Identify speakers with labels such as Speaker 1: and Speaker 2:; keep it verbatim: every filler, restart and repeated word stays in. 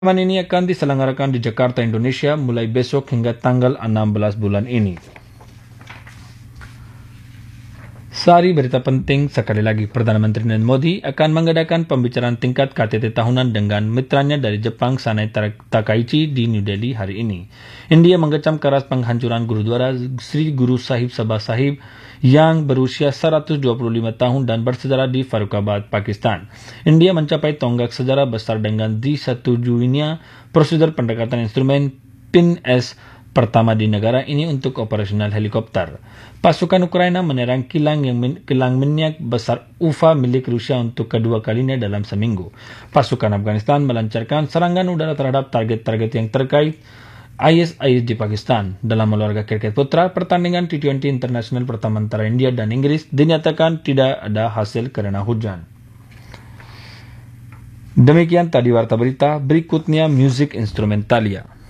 Speaker 1: Turnamen ini akan diselenggarakan di Jakarta, Indonesia mulai besok hingga tanggal enam belas bulan ini. Sari berita penting sekali lagi, Perdana Menteri Narendra Modi akan mengadakan pembicaraan tingkat K T T tahunan dengan mitranya dari Jepang, Sanai Takaichi di New Delhi hari ini. India mengecam keras penghancuran Gurudwara Sri Guru Sahib Sabha Sahib yang berusia seratus dua puluh lima tahun dan bersejarah di Farrukhabad, Pakistan. India mencapai tonggak sejarah besar dengan disetujuinya prosedur pendekatan instrumen P I N S pertama di negara ini untuk operasional helikopter. Pasukan Ukraina menyerang kilang yang min, kilang minyak besar Ufa milik Rusia untuk kedua kalinya dalam seminggu. Pasukan Afghanistan melancarkan serangan udara terhadap target-target yang terkait I S I S di Pakistan. Dalam olahraga kriket putra, pertandingan T dua puluh internasional pertama antara India dan Inggris dinyatakan tidak ada hasil karena hujan. Demikian tadi warta berita, berikutnya musik instrumentalia.